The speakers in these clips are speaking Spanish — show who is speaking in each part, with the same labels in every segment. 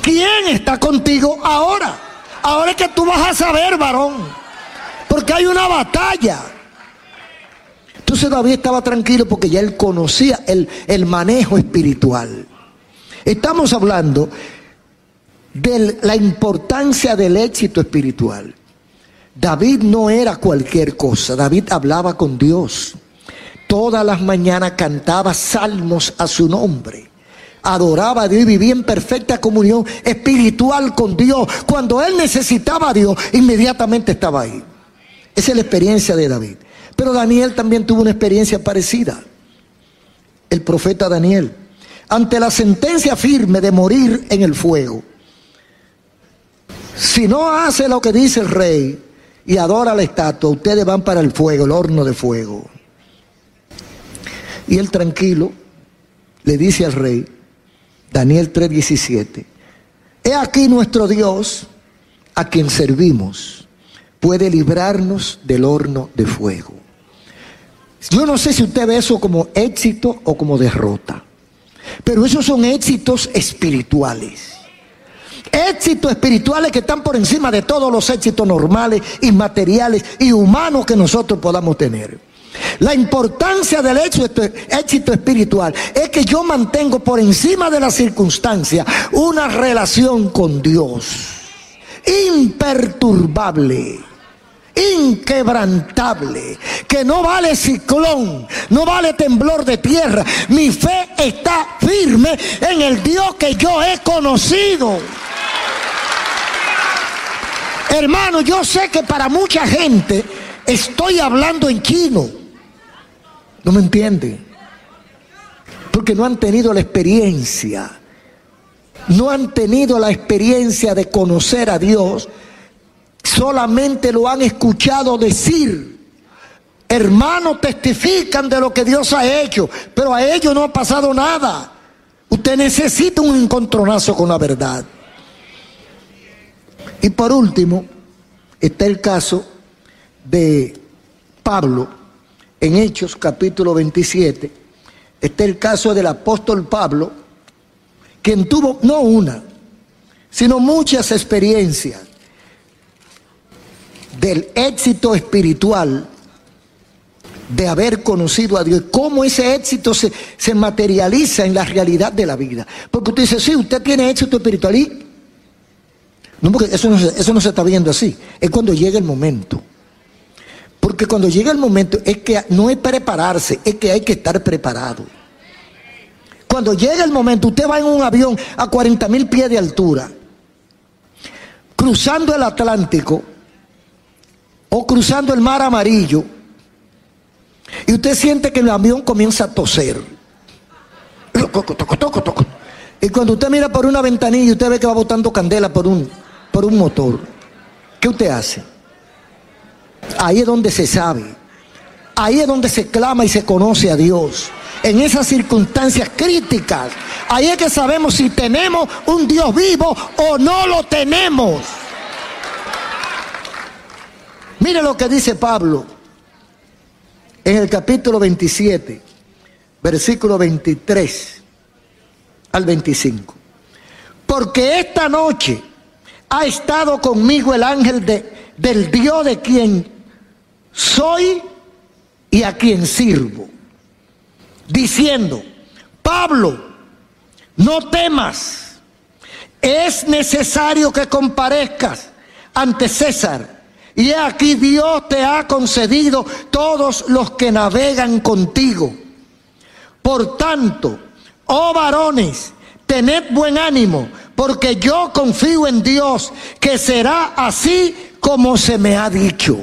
Speaker 1: ¿quién está contigo ahora? Ahora es que tú vas a saber, varón, porque hay una batalla. Entonces David estaba tranquilo porque ya él conocía el manejo espiritual. Estamos hablando de la importancia del éxito espiritual. David no era cualquier cosa. David hablaba con Dios. Todas las mañanas cantaba salmos a su nombre. Adoraba a Dios y vivía en perfecta comunión espiritual con Dios. Cuando él necesitaba a Dios, inmediatamente estaba ahí. Esa es la experiencia de David. Pero Daniel también tuvo una experiencia parecida. El profeta Daniel, ante la sentencia firme de morir en el fuego, si no hace lo que dice el rey y adora la estatua, ustedes van para el fuego, el horno de fuego. Y él tranquilo le dice al rey, Daniel 3:17, he aquí nuestro Dios, a quien servimos, puede librarnos del horno de fuego. Yo no sé si usted ve eso como éxito o como derrota, pero esos son éxitos espirituales. Éxitos espirituales que están por encima de todos los éxitos normales y materiales y humanos que nosotros podamos tener. La importancia del éxito espiritual es que yo mantengo por encima de las circunstancias una relación con Dios imperturbable, inquebrantable, que no vale ciclón, no vale temblor de tierra. Mi fe está firme en el Dios que yo he conocido. Hermano, yo sé que para mucha gente estoy hablando en chino. ¿No me entiende? Porque no han tenido la experiencia. No han tenido la experiencia de conocer a Dios. Solamente lo han escuchado decir. Hermanos testifican de lo que Dios ha hecho, pero a ellos no ha pasado nada. Usted necesita un encontronazo con la verdad. Y por último, está el caso de Pablo, en Hechos capítulo 27, está el caso del apóstol Pablo, quien tuvo no una, sino muchas experiencias del éxito espiritual, de haber conocido a Dios, cómo ese éxito se materializa en la realidad de la vida. Porque usted dice, sí, usted tiene éxito espiritual y... No, porque eso no se está viendo así. Es cuando llega el momento. Porque cuando llega el momento es que no es prepararse, es que hay que estar preparado. Cuando llega el momento, usted va en un avión a 40,000 pies de altura, cruzando el Atlántico o cruzando el Mar Amarillo, y usted siente que el avión comienza a toser. Y cuando usted mira por una ventanilla y usted ve que va botando candela por un motor, ¿qué usted hace? Ahí es donde se sabe, ahí es donde se clama y se conoce a Dios. En esas circunstancias críticas, ahí es que sabemos si tenemos un Dios vivo o no lo tenemos. Mire lo que dice Pablo en el capítulo 27, versículo 23 al 25. Porque esta noche ha estado conmigo el ángel del Dios de quien soy y a quien sirvo, diciendo, Pablo, no temas, es necesario que comparezcas ante César, y he aquí Dios te ha concedido todos los que navegan contigo. Por tanto, oh varones, tened buen ánimo, porque yo confío en Dios, que será así como se me ha dicho.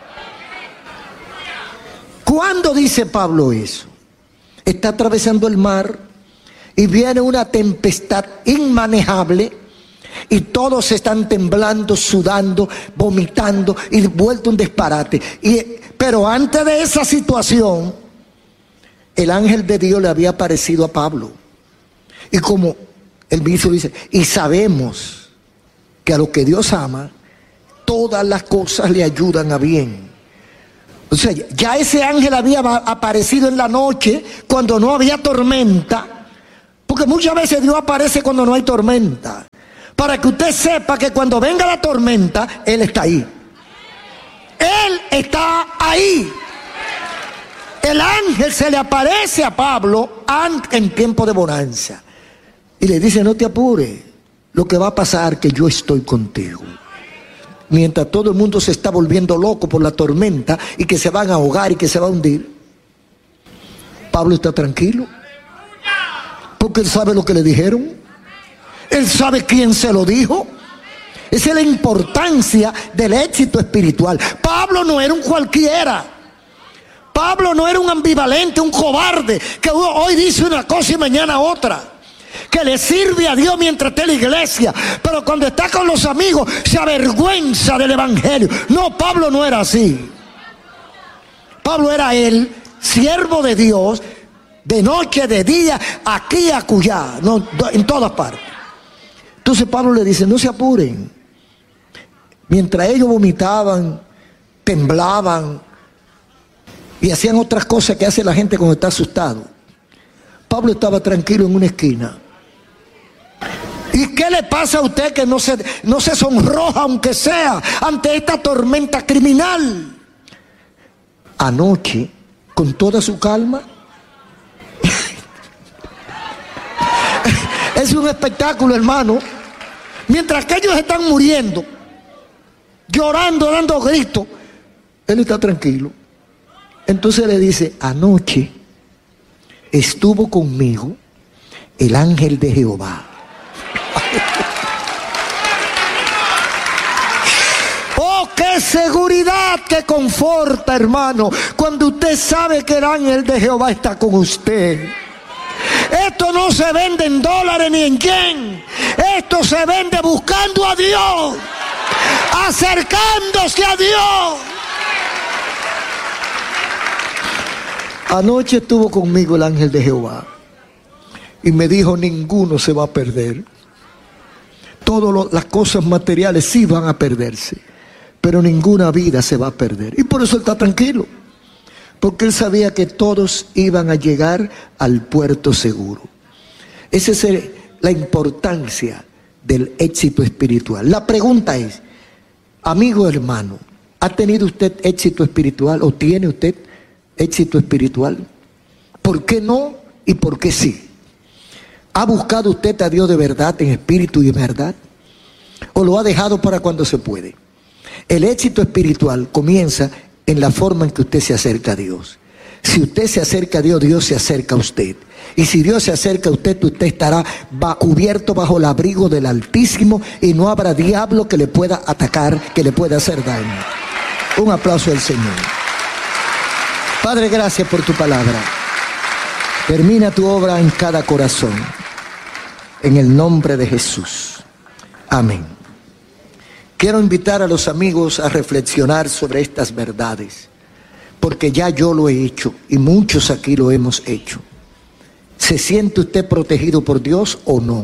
Speaker 1: ¿Cuándo dice Pablo eso? Está atravesando el mar y viene una tempestad inmanejable y todos están temblando, sudando, vomitando y vuelto un disparate. Pero antes de esa situación, el ángel de Dios le había aparecido a Pablo. Y como el mismo dice, y sabemos que a lo que Dios ama, todas las cosas le ayudan a bien. O sea, ya ese ángel había aparecido en la noche cuando no había tormenta, porque muchas veces Dios aparece cuando no hay tormenta. para que usted sepa que cuando venga la tormenta, Él está ahí. Él está ahí. El ángel se le aparece a Pablo en tiempo de bonanza y le dice: no te apures, lo que va a pasar es que yo estoy contigo. Mientras todo el mundo se está volviendo loco por la tormenta y que se van a ahogar y que se va a hundir, Pablo está tranquilo, porque él sabe lo que le dijeron, él sabe quién se lo dijo. Esa es la importancia del éxito espiritual. Pablo no era un cualquiera. Pablo no era un ambivalente, un cobarde, que hoy dice una cosa y mañana otra, que le sirve a Dios mientras está en la iglesia, pero cuando está con los amigos se avergüenza del evangelio. No, Pablo no era así. Pablo era él, siervo de Dios, de noche, de día, aquí y acullá, no, en todas partes. Entonces Pablo le dice: no se apuren. Mientras ellos vomitaban, temblaban y hacían otras cosas que hace la gente cuando está asustado, Pablo estaba tranquilo en una esquina. ¿Y qué le pasa a usted que no se sonroja, aunque sea, ante esta tormenta criminal? Anoche, con toda su calma, es un espectáculo, hermano. Mientras que ellos están muriendo, llorando, dando gritos, él está tranquilo. Entonces le dice: anoche estuvo conmigo el ángel de Jehová. Oh, qué seguridad que conforta, hermano, cuando usted sabe que el ángel de Jehová está con usted. Esto no se vende en dólares ni en yen. Esto se vende buscando a Dios, acercándose a Dios. Anoche estuvo conmigo el ángel de Jehová y me dijo: ninguno se va a perder. Todas las cosas materiales sí van a perderse, pero ninguna vida se va a perder. Y por eso él está tranquilo, porque él sabía que todos iban a llegar al puerto seguro. Esa es la importancia del éxito espiritual. La pregunta es: amigo hermano, ¿ha tenido usted éxito espiritual o tiene usted éxito espiritual? ¿Por qué no y por qué sí? ¿Ha buscado usted a Dios de verdad, en espíritu y en verdad? ¿O lo ha dejado para cuando se puede? El éxito espiritual comienza en la forma en que usted se acerca a Dios. Si usted se acerca a Dios, Dios se acerca a usted. Y si Dios se acerca a usted, usted estará cubierto bajo el abrigo del Altísimo y no habrá diablo que le pueda atacar, que le pueda hacer daño. Un aplauso al Señor. Padre, gracias por tu palabra. Termina tu obra en cada corazón. En el nombre de Jesús. Amén. Quiero invitar a los amigos a reflexionar sobre estas verdades, porque ya yo lo he hecho y muchos aquí lo hemos hecho. ¿Se siente usted protegido por Dios o no?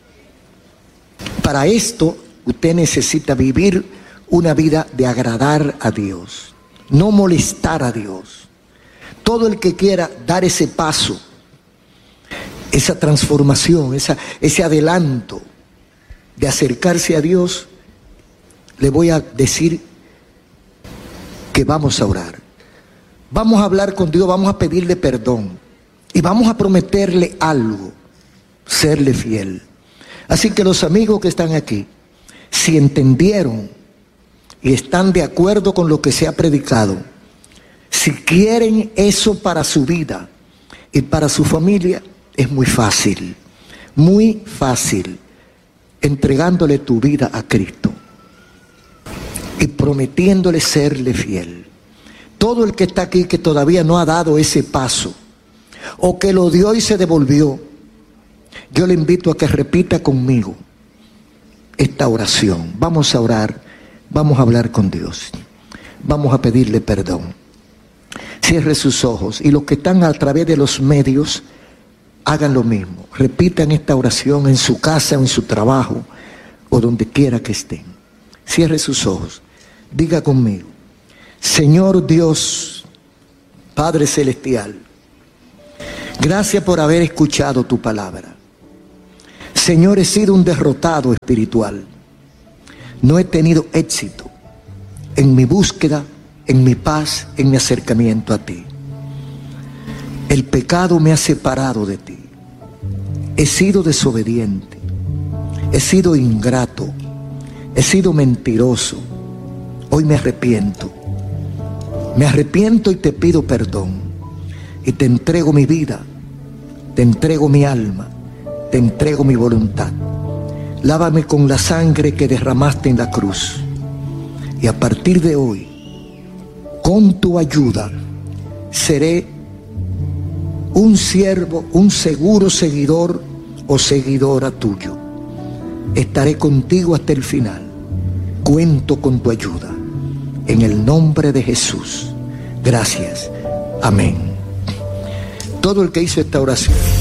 Speaker 1: Para esto usted necesita vivir una vida de agradar a Dios, no molestar a Dios. Todo el que quiera dar ese paso, esa transformación, ese adelanto de acercarse a Dios, le voy a decir que vamos a orar. Vamos a hablar con Dios, vamos a pedirle perdón y vamos a prometerle algo, serle fiel. Así que los amigos que están aquí, si entendieron y están de acuerdo con lo que se ha predicado, si quieren eso para su vida y para su familia, es muy fácil, entregándole tu vida a Cristo y prometiéndole serle fiel. Todo el que está aquí que todavía no ha dado ese paso, o que lo dio y se devolvió, yo le invito a que repita conmigo esta oración. Vamos a orar, vamos a hablar con Dios, vamos a pedirle perdón. Cierre sus ojos y los que están a través de los medios, hagan lo mismo. Repitan esta oración en su casa, en su trabajo o donde quiera que estén. Cierre sus ojos. Diga conmigo: Señor Dios, Padre Celestial, gracias por haber escuchado tu palabra. Señor, he sido un derrotado espiritual. No he tenido éxito en mi búsqueda, en mi paz, en mi acercamiento a ti. El pecado me ha separado de ti. He sido desobediente, he sido ingrato, he sido mentiroso. Hoy me arrepiento y te pido perdón. Y te entrego mi vida, te entrego mi alma, te entrego mi voluntad. Lávame con la sangre que derramaste en la cruz. Y a partir de hoy, con tu ayuda, seré un siervo, un seguro seguidor o seguidora tuyo. Estaré contigo hasta el final. Cuento con tu ayuda. En el nombre de Jesús. Gracias. Amén. Todo el que hizo esta oración